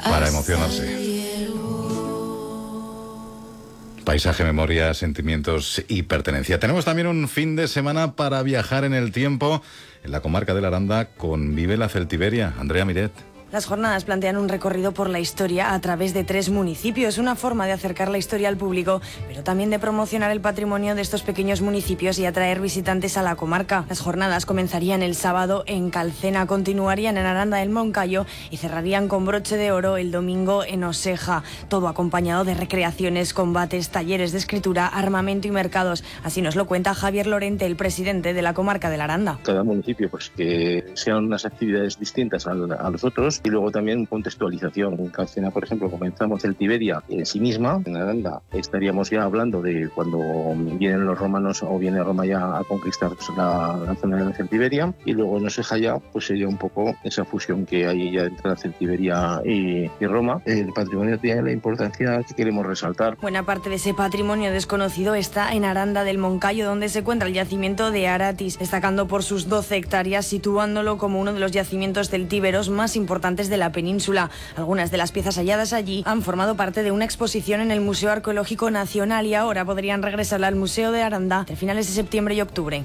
para emocionarse. Paisaje, memoria, sentimientos y pertenencia. Tenemos también un fin de semana para viajar en el tiempo en la comarca de la Aranda con Vive la Celtiberia. Andrea Miret. Las jornadas plantean un recorrido por la historia a través de 3 municipios, una forma de acercar la historia al público, pero también de promocionar el patrimonio de estos pequeños municipios y atraer visitantes a la comarca. Las jornadas comenzarían el sábado en Calcena, continuarían en Aranda del Moncayo y cerrarían con broche de oro el domingo en Oseja, todo acompañado de recreaciones, combates, talleres de escritura, armamento y mercados. Así nos lo cuenta Javier Lorente, el presidente de la comarca de la Aranda. Cada municipio pues que sean unas actividades distintas a los otros. Y luego también contextualización. En Calcena, por ejemplo, comenzamos Celtiberia en sí misma. En Aranda estaríamos ya hablando de cuando vienen los romanos o viene Roma ya a conquistar la zona de la Celtiberia. Y luego en Oseja ya pues sería un poco esa fusión que hay ya entre la Celtiberia y Roma. El patrimonio tiene la importancia que queremos resaltar. Buena parte de ese patrimonio desconocido está en Aranda del Moncayo, donde se encuentra el yacimiento de Aratis, destacando por sus 12 hectáreas, situándolo como uno de los yacimientos celtíberos más importantes de la península. Algunas de las piezas halladas allí han formado parte de una exposición en el Museo Arqueológico Nacional y ahora podrían regresar al Museo de Aranda entre finales de septiembre y octubre.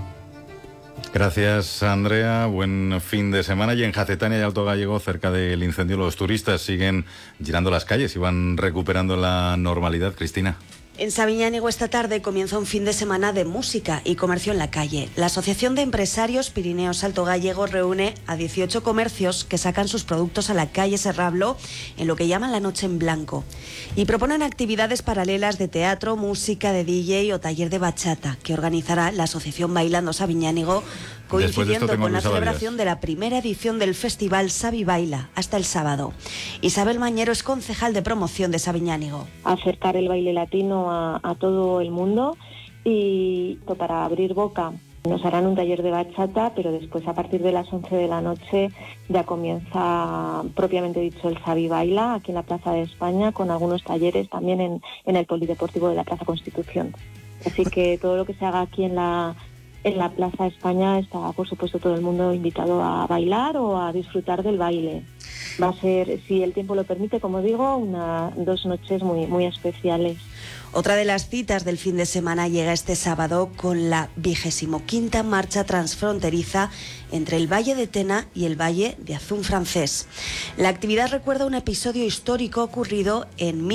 Gracias, Andrea. Buen fin de semana. Y en Jacetania y Alto Gállego, cerca del incendio, los turistas siguen llenando las calles y van recuperando la normalidad. Cristina. En Sabiñánigo esta tarde comienza un fin de semana de música y comercio en la calle. La Asociación de Empresarios Pirineos Alto Gállego reúne a 18 comercios que sacan sus productos a la calle Serrablo en lo que llaman la Noche en Blanco y proponen actividades paralelas de teatro, música, de DJ o taller de bachata que organizará la Asociación Bailando Sabiñánigo, coincidiendo con la celebración de la primera edición del festival Sabi Baila hasta el sábado. Isabel Mañero es concejal de promoción de Sabiñánigo. Acercar el baile latino a todo el mundo y para abrir boca nos harán un taller de bachata, pero después a partir de las 11 de la noche ya comienza propiamente dicho el Sabi Baila aquí en la Plaza de España, con algunos talleres también en el Polideportivo de la Plaza Constitución. Así que todo lo que se haga aquí en la Plaza de España está, por supuesto, todo el mundo invitado a bailar o a disfrutar del baile. Va a ser, si el tiempo lo permite, como digo, 2 noches muy, muy especiales. Otra de las citas del fin de semana llega este sábado con la 25ª marcha transfronteriza entre el Valle de Tena y el Valle de Azún francés. La actividad recuerda un episodio histórico ocurrido en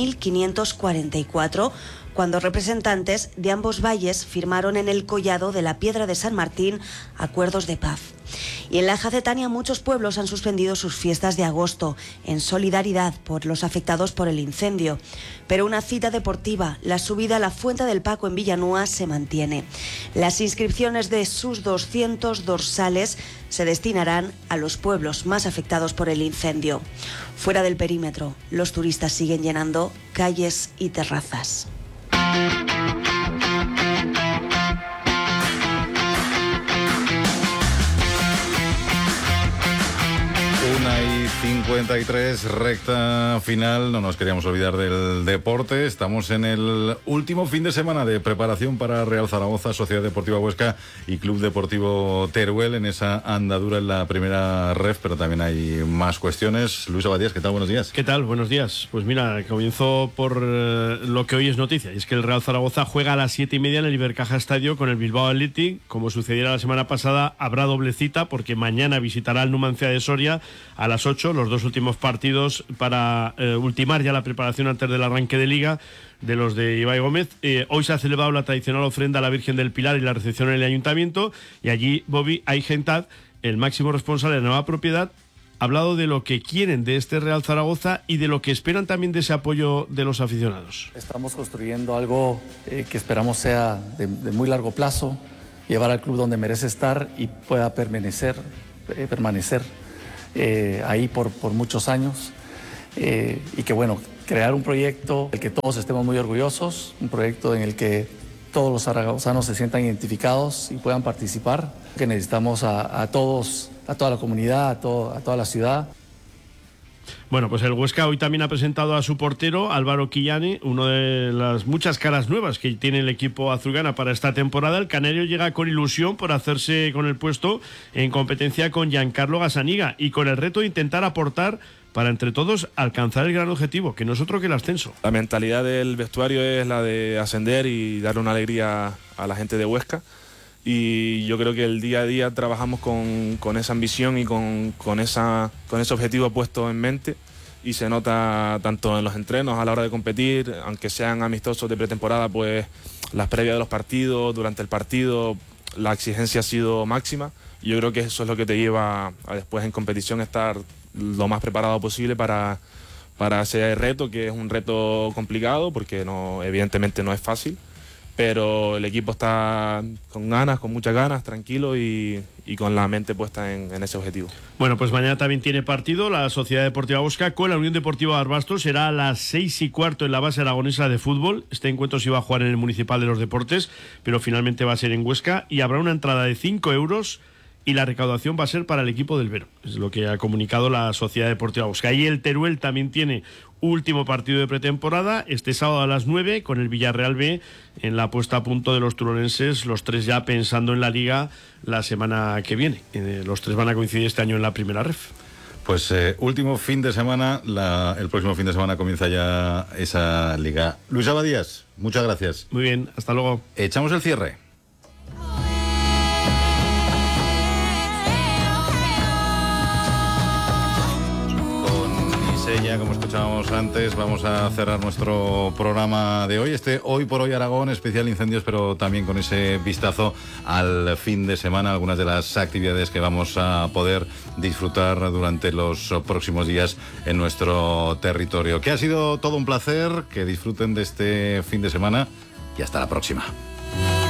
1544, cuando representantes de ambos valles firmaron en el collado de la Piedra de San Martín acuerdos de paz. Y en la Jacetania muchos pueblos han suspendido sus fiestas de agosto en solidaridad por los afectados por el incendio. Pero una cita deportiva, la subida a la Fuente del Paco en Villanúa, se mantiene. Las inscripciones de sus 200 dorsales se destinarán a los pueblos más afectados por el incendio. Fuera del perímetro, los turistas siguen llenando calles y terrazas. 1:53, recta final. No nos queríamos olvidar del deporte. Estamos en el último fin de semana de preparación para Real Zaragoza, Sociedad Deportiva Huesca y Club Deportivo Teruel en esa andadura en la primera ref, pero también hay más cuestiones. Luis Abadías, ¿qué tal? Buenos días. ¿Qué tal? Buenos días. Pues mira, comienzo por lo que hoy es noticia, y es que el Real Zaragoza juega a las 7:30 en el Ibercaja Estadio con el Bilbao Athletic. Como sucediera la semana pasada, habrá doble cita porque mañana visitará el Numancia de Soria a las 8, los dos últimos partidos para ultimar ya la preparación antes del arranque de Liga de los de Ibai Gómez. Hoy se ha celebrado la tradicional ofrenda a la Virgen del Pilar y la recepción en el Ayuntamiento, y allí Bobby Aigentad, el máximo responsable de la nueva propiedad, ha hablado de lo que quieren de este Real Zaragoza y de lo que esperan también de ese apoyo de los aficionados. Estamos construyendo algo que esperamos sea de muy largo plazo, llevar al club donde merece estar y pueda permanecer ahí por muchos años, y que bueno, crear un proyecto del que todos estemos muy orgullosos, un proyecto en el que todos los zaragozanos se sientan identificados y puedan participar, que necesitamos a todos, a toda la comunidad, a toda la ciudad. Bueno, pues el Huesca hoy también ha presentado a su portero, Álvaro Quillani, una de las muchas caras nuevas que tiene el equipo azulgrana para esta temporada. El canario llega con ilusión por hacerse con el puesto en competencia con Giancarlo Gazzaniga y con el reto de intentar aportar para entre todos alcanzar el gran objetivo, que no es otro que el ascenso. La mentalidad del vestuario es la de ascender y darle una alegría a la gente de Huesca, y yo creo que el día a día trabajamos con esa ambición y con ese objetivo puesto en mente, y se nota tanto en los entrenos a la hora de competir, aunque sean amistosos de pretemporada, pues las previas de los partidos, durante el partido la exigencia ha sido máxima. Yo creo que eso es lo que te lleva a después en competición estar lo más preparado posible para ese reto, que es un reto complicado porque evidentemente no es fácil, pero el equipo está con ganas, con muchas ganas, tranquilo y con la mente puesta en ese objetivo. Bueno, pues mañana también tiene partido la Sociedad Deportiva Huesca con la Unión Deportiva Barbastro. Será a las 6:15 en la base aragonesa de fútbol. Este encuentro se iba a jugar en el Municipal de los Deportes, pero finalmente va a ser en Huesca, y habrá una entrada de 5 euros y la recaudación va a ser para el equipo del Vero. Es lo que ha comunicado la Sociedad Deportiva Huesca. Y el Teruel también tiene último partido de pretemporada este sábado a las 9 con el Villarreal B en la puesta a punto de los turolenses, los tres ya pensando en la Liga la semana que viene. Los tres van a coincidir este año en la primera ref. Pues último fin de semana, el próximo fin de semana comienza ya esa Liga. Luis Abadías, muchas gracias. Muy bien, hasta luego. Echamos el cierre. Ya, como escuchábamos antes, vamos a cerrar nuestro programa de hoy. Hoy por Hoy Aragón, especial incendios, pero también con ese vistazo al fin de semana, algunas de las actividades que vamos a poder disfrutar durante los próximos días en nuestro territorio. Que ha sido todo un placer, que disfruten de este fin de semana y hasta la próxima.